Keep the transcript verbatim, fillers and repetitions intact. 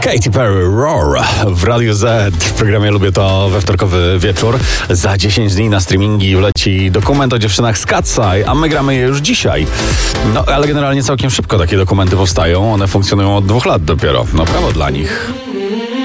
Katy Perry, Roar w Radiu Z. W programie Lubię To we wtorkowy wieczór. Za dziesięć dni na streamingi wleci dokument o dziewczynach z Cat's Eye, a my gramy je już dzisiaj. No, ale generalnie całkiem szybko takie dokumenty powstają. One funkcjonują od dwóch lat dopiero. No, brawo dla nich.